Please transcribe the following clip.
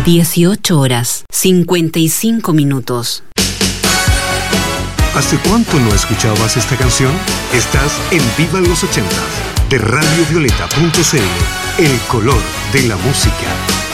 18 horas, 55 minutos. ¿Hace cuánto no escuchabas esta canción? Estás en Viva los 80 de radiovioleta.cl, el color de la música.